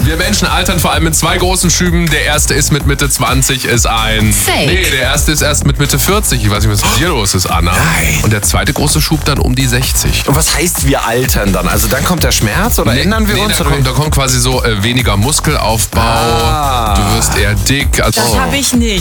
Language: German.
Wir Menschen altern vor allem mit 2 großen Schüben. Der erste ist mit Mitte 20, ist ein... Fake. Nee, der erste ist erst mit Mitte 40. Ich weiß nicht, was mit dir los ist, Anna. Nein. Und der zweite große Schub dann um die 60. Und was heißt, wir altern dann? Also dann kommt der Schmerz oder ändern wir uns? Da kommt quasi so weniger Muskelaufbau. Ah. Du wirst eher dick. Also, Das habe ich nicht.